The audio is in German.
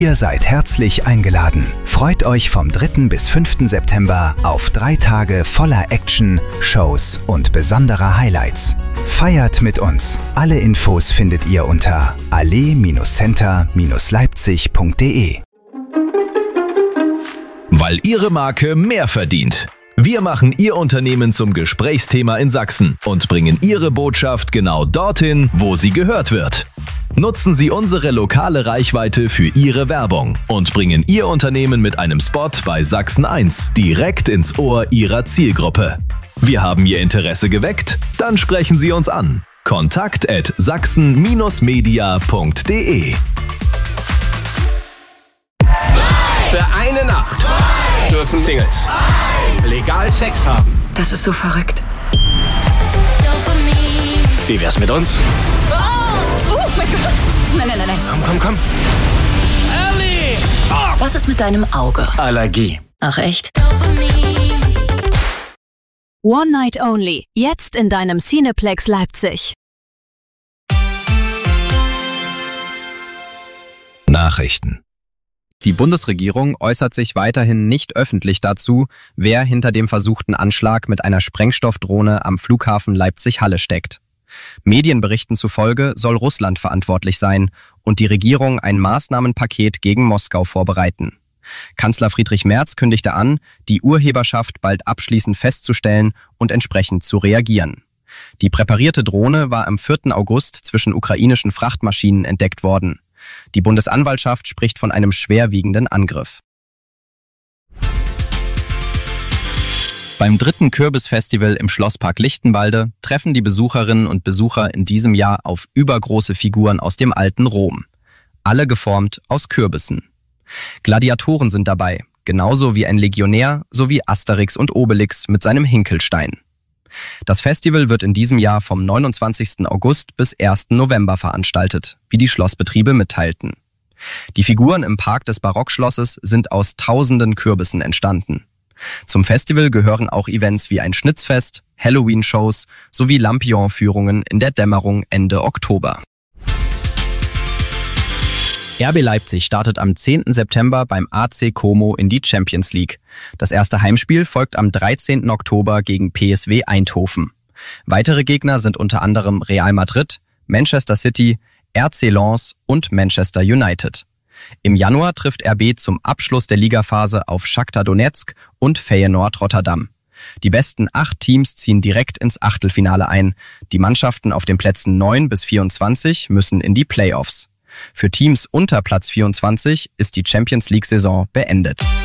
Ihr seid herzlich eingeladen. Freut euch vom 3. bis 5. September auf 3 Tage voller Action, Shows und besonderer Highlights. Feiert mit uns. Alle Infos findet ihr unter allee-center-leipzig.de. Weil Ihre Marke mehr verdient. Wir machen Ihr Unternehmen zum Gesprächsthema in Sachsen und bringen Ihre Botschaft genau dorthin, wo sie gehört wird. Nutzen Sie unsere lokale Reichweite für Ihre Werbung und bringen Ihr Unternehmen mit einem Spot bei Sachsen 1 direkt ins Ohr Ihrer Zielgruppe. Wir haben Ihr Interesse geweckt? Dann sprechen Sie uns an. kontakt@sachsen-media.de. Für eine Nacht dürfen Singles legal Sex haben. Das ist so verrückt. Wie wär's mit uns? Oh mein Gott. Nein. Komm. Ellie! Oh. Was ist mit deinem Auge? Allergie. Ach echt? One Night Only. Jetzt in deinem Cineplex Leipzig. Nachrichten. Die Bundesregierung äußert sich weiterhin nicht öffentlich dazu, wer hinter dem versuchten Anschlag mit einer Sprengstoffdrohne am Flughafen Leipzig-Halle steckt. Medienberichten zufolge soll Russland verantwortlich sein und die Regierung ein Maßnahmenpaket gegen Moskau vorbereiten. Kanzler Friedrich Merz kündigte an, die Urheberschaft bald abschließend festzustellen und entsprechend zu reagieren. Die präparierte Drohne war am 4. August zwischen ukrainischen Frachtmaschinen entdeckt worden. Die Bundesanwaltschaft spricht von einem schwerwiegenden Angriff. Beim 3. Kürbisfestival im Schlosspark Lichtenwalde treffen die Besucherinnen und Besucher in diesem Jahr auf übergroße Figuren aus dem alten Rom. Alle geformt aus Kürbissen. Gladiatoren sind dabei, genauso wie ein Legionär sowie Asterix und Obelix mit seinem Hinkelstein. Das Festival wird in diesem Jahr vom 29. August bis 1. November veranstaltet, wie die Schlossbetriebe mitteilten. Die Figuren im Park des Barockschlosses sind aus tausenden Kürbissen entstanden. Zum Festival gehören auch Events wie ein Schnitzfest, Halloween-Shows sowie Lampion-Führungen in der Dämmerung Ende Oktober. RB Leipzig startet am 10. September beim AC Como in die Champions League. Das erste Heimspiel folgt am 13. Oktober gegen PSV Eindhoven. Weitere Gegner sind unter anderem Real Madrid, Manchester City, RC Lens und Manchester United. Im Januar trifft RB zum Abschluss der Ligaphase auf Shakhtar Donetsk und Feyenoord Rotterdam. Die besten 8 Teams ziehen direkt ins Achtelfinale ein. Die Mannschaften auf den Plätzen 9 bis 24 müssen in die Playoffs. Für Teams unter Platz 24 ist die Champions League-Saison beendet.